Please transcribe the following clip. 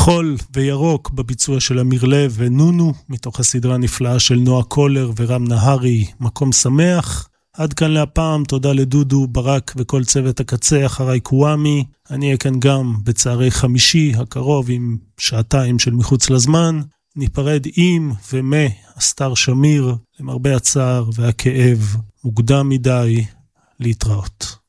כחול וירוק בביצוע של אמיר לב ונונו, מתוך הסדרה הנפלאה של נועה קולר ורם נהרי, מקום שמח. עד כאן להפעם, תודה לדודו, ברק וכל צוות הקצה, אחריי קוואמי. אני אהיה כאן גם בצערי חמישי הקרוב עם שעתיים של מחוץ לזמן. ניפרד עם אסתר שמיר, למרבה הצער והכאב, מוקדם מדי להתראות.